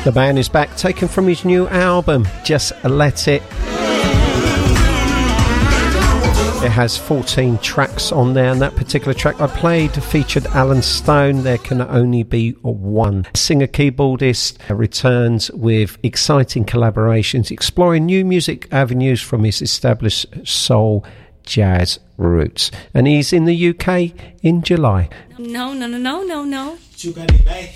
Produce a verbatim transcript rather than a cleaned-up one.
The band is back, taken from his new album, Just Let It. It has fourteen tracks on there, and that particular track I played featured Alan Stone, There Can Only Be One. Singer-keyboardist returns with exciting collaborations, exploring new music avenues from his established soul jazz roots. And he's in the U K in July. No, no, no, no, no, no. You got it, babe.